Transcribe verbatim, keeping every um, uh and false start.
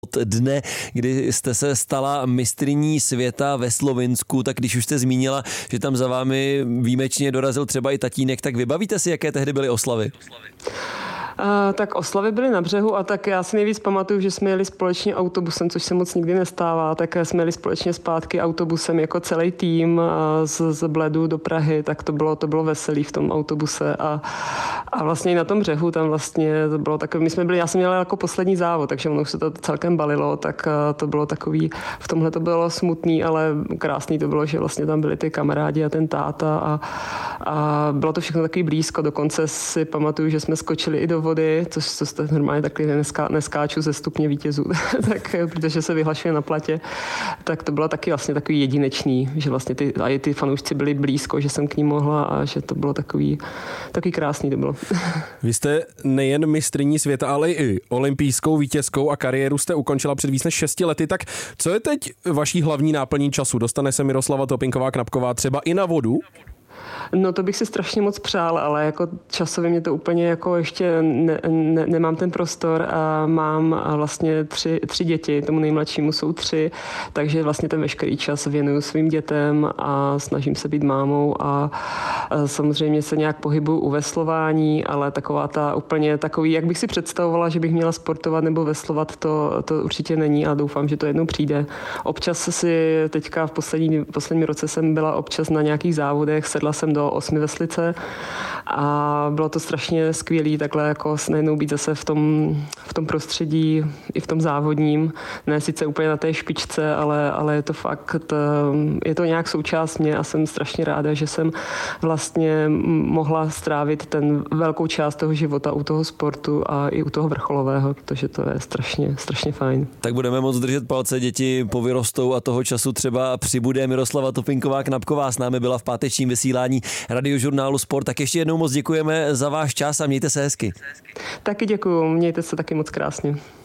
dne, kdy jste se stala mistryní světa ve Slovinsku, tak když už jste zmínila, že tam za vámi výjimečně dorazil třeba i tatínek, tak vybavíte si, jaké tehdy byly oslavy? Uh, tak oslavy byly na břehu a tak já si nejvíc pamatuju, že jsme jeli společně autobusem, což se moc nikdy nestává, tak jsme jeli společně zpátky autobusem jako celý tým uh, z, z Bledu do Prahy, tak to bylo, to bylo veselý v tom autobuse a, a vlastně i na tom břehu tam vlastně to bylo takové, my jsme byli, já jsem měla jako poslední závod, takže ono už se to celkem balilo, tak uh, to bylo takový, v tomhle to bylo smutný, ale krásný to bylo, že vlastně tam byli ty kamarádi a ten táta a, a bylo to všechno takový blízko, dokonce si pamatuju, že jsme skočili i do vody, což, co jste normálně taky neská, neskáču ze stupně vítězů, tak, protože se vyhlašuje na platě, tak to bylo taky vlastně takový jedinečný, že vlastně ty, a i ty fanoušci byli blízko, že jsem k ním mohla a že to bylo takový, takový krásný to bylo. Vy jste nejen mistryní světa, ale i olympijskou vítězkou a kariéru jste ukončila před víc než šesti lety, tak co je teď vaší hlavní náplní času? Dostane se Miroslava Topinková-Knapková třeba i na vodu? No to bych si strašně moc přál, ale jako časově mě to úplně jako ještě ne, ne, nemám ten prostor a mám vlastně tři, tři děti, tomu nejmladšímu jsou tři, takže vlastně ten veškerý čas věnuju svým dětem a snažím se být mámou a, a samozřejmě se nějak pohybuju u veslování, ale taková ta úplně takový, jak bych si představovala, že bych měla sportovat nebo veslovat, to, to určitě není a doufám, že to jednou přijde. Občas si teďka v poslední, posledním roce jsem byla občas na nějakých závodech, sedla jsem do osmi veslice a bylo to strašně skvělý takhle jako najednou být zase v tom, v tom prostředí i v tom závodním, ne sice úplně na té špičce, ale, ale je to fakt, je to nějak součást mě a jsem strašně ráda, že jsem vlastně mohla strávit ten velkou část toho života u toho sportu a i u toho vrcholového, protože to je strašně, strašně fajn. Tak budeme moc držet palce, děti povyrostou a toho času třeba přibude. Miroslava Topinková-Knapková s námi byla v pátečním vysílání Radiožurnálu Sport. Tak ještě jednou moc děkujeme za váš čas a mějte se hezky. Taky děkuju, mějte se taky moc krásně.